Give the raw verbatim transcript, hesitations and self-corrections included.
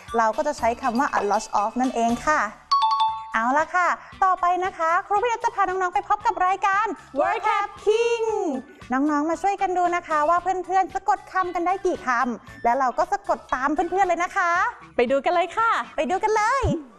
เราก็จะใช้คำว่า a lot of นั่นเองค่ะเอาละค่ะต่อไปนะคะครูพี่จะพาน้องๆไปพบกับรายการ Word Cap King น้องๆมาช่วยกันดูนะคะว่าเพื่อนๆสะกดคำกันได้กี่คำและเราก็สะกดตามเพื่อนๆเลยนะคะไปดูกันเลยค่ะไปดูกันเลย